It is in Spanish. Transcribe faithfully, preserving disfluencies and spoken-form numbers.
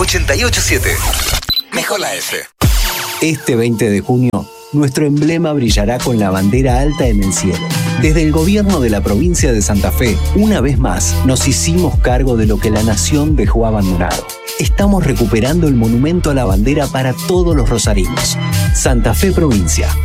ochenta y ocho punto siete. Mejor la F. Este veinte de junio, nuestro emblema brillará con la bandera alta en el cielo. Desde el gobierno de la provincia de Santa Fe, una vez más, nos hicimos cargo de lo que la nación dejó abandonado. Estamos recuperando el monumento a la bandera para todos los rosarinos. Santa Fe Provincia,